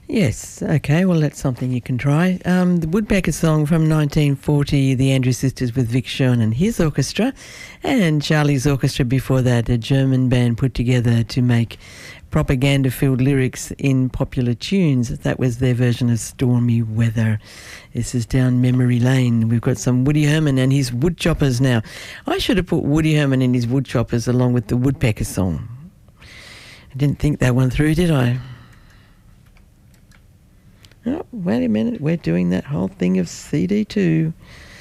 Yes, okay, well, that's something you can try. The Woodpecker song from 1940, the Andrews Sisters with Vic Schoen and his orchestra, and Charlie's orchestra before that, a German band put together to make propaganda-filled lyrics in popular tunes. That was their version of Stormy Weather. This is down memory lane. We've got some Woody Herman and his Woodchoppers now. I should have put Woody Herman and his Woodchoppers along with the Woodpecker song. I didn't think that one through, did I? Oh, wait a minute, we're doing that whole thing of CD2.